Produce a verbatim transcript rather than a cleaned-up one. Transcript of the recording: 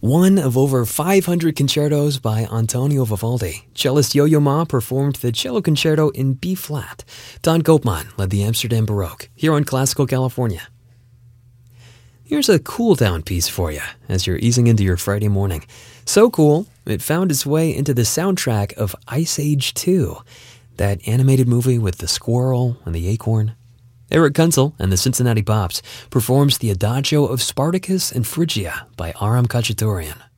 One of over five hundred concertos by Antonio Vivaldi, cellist Yo-Yo Ma performed the cello concerto in B-flat. Don Koopman led the Amsterdam Baroque, here on Classical California. Here's a cool-down piece for you as you're easing into your Friday morning. So cool, it found its way into the soundtrack of Ice Age two, that animated movie with the squirrel and the acorn. Eric Kunzel and the Cincinnati Pops performs the Adagio of Spartacus and Phrygia by Aram Khachaturian.